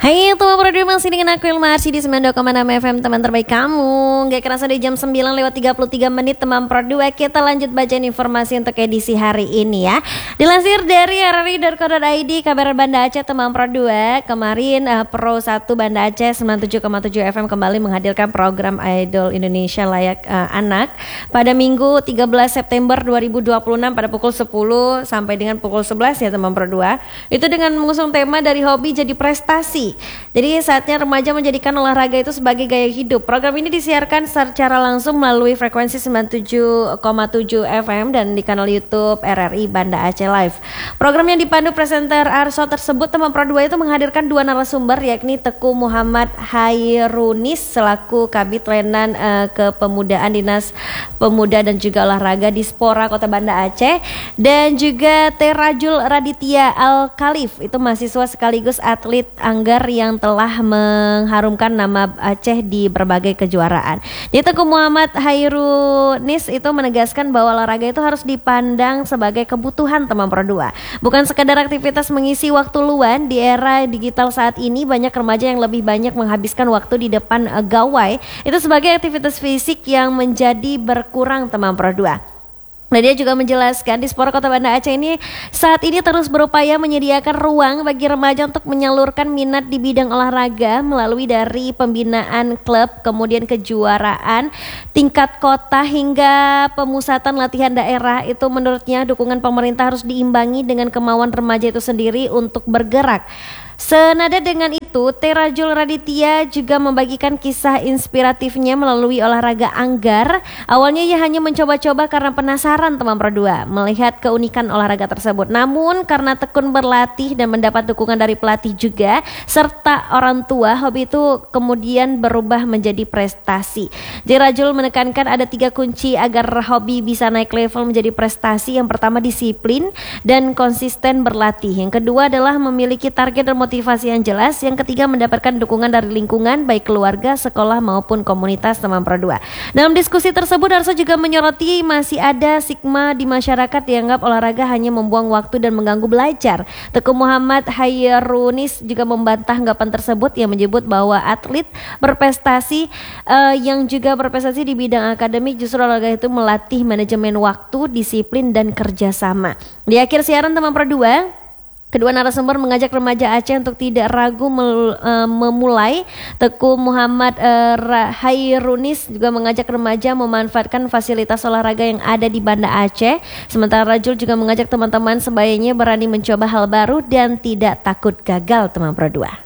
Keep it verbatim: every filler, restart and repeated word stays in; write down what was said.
Hai teman Pro masih dengan aku Ilma Arsy di sembilan puluh dua koma enam F M, teman terbaik kamu. Gak kerasa di jam sembilan lewat tiga puluh tiga menit teman Pro dua. Kita lanjut bacain informasi untuk edisi hari ini ya. Dilansir dari r r i titik co titik i d, kabar Banda Aceh teman Pro dua. Kemarin uh, Pro satu Banda Aceh sembilan puluh tujuh koma tujuh F M kembali menghadirkan program Idol Indonesia Layak uh, Anak pada Minggu tiga belas September dua ribu dua puluh enam pada pukul sepuluh sampai dengan pukul sebelas ya teman Pro dua. Itu dengan mengusung tema dari hobi jadi prestasi. Jadi saatnya remaja menjadikan olahraga itu sebagai gaya hidup. Program ini disiarkan secara langsung melalui frekuensi sembilan puluh tujuh koma tujuh F M dan di kanal YouTube R R I Banda Aceh Live. Program yang dipandu presenter Arso tersebut teman Pro dua itu menghadirkan dua narasumber, yakni Teguh Muhammad Hairunis selaku Kabid Lenan uh, Kepemudaan Dinas Pemuda dan juga Olahraga Dispora Kota Banda Aceh, dan juga Terajul Raditya Al Khalif itu mahasiswa sekaligus atlet Anggar yang telah mengharumkan nama Aceh di berbagai kejuaraan. Jadi Teguh Muhammad Hairunis itu menegaskan bahwa olahraga itu harus dipandang sebagai kebutuhan teman Pro dua, bukan sekadar aktivitas mengisi waktu luang. Di era digital saat ini banyak remaja yang lebih banyak menghabiskan waktu di depan uh, gawai itu sebagai aktivitas fisik yang menjadi berkurang teman Pro dua. Nah, dia juga menjelaskan Dispora Kota Banda Aceh ini saat ini terus berupaya menyediakan ruang bagi remaja untuk menyalurkan minat di bidang olahraga melalui dari pembinaan klub, kemudian kejuaraan tingkat kota hingga pemusatan latihan daerah. Itu menurutnya dukungan pemerintah harus diimbangi dengan kemauan remaja itu sendiri untuk bergerak. Senada dengan itu, Terajul Raditya juga membagikan kisah inspiratifnya melalui olahraga Anggar. Awalnya ia hanya mencoba-coba karena penasaran teman Pro dua melihat keunikan olahraga tersebut. Namun karena tekun berlatih dan mendapat dukungan dari pelatih juga serta orang tua, hobi itu kemudian berubah menjadi prestasi. Terajul menekankan ada tiga kunci agar hobi bisa naik level menjadi prestasi. Yang pertama disiplin dan konsisten berlatih. Yang kedua adalah memiliki target dan motivasi yang jelas. Yang ketiga mendapatkan dukungan dari lingkungan baik keluarga, sekolah maupun komunitas teman Pro dua. Dalam diskusi tersebut Arso juga menyoroti masih ada stigma di masyarakat dianggap olahraga hanya membuang waktu dan mengganggu belajar. Teguh Muhammad Hairunis juga membantah anggapan tersebut yang menyebut bahwa atlet berprestasi uh, yang juga berprestasi di bidang akademik justru olahraga itu melatih manajemen waktu, disiplin dan kerjasama. Di akhir siaran teman Pro dua, kedua narasumber mengajak remaja Aceh untuk tidak ragu mel, uh, memulai. Teguh Muhammad uh, Hairunis juga mengajak remaja memanfaatkan fasilitas olahraga yang ada di Banda Aceh. Sementara Rajul juga mengajak teman-teman sebaiknya berani mencoba hal baru dan tidak takut gagal teman Pro dua.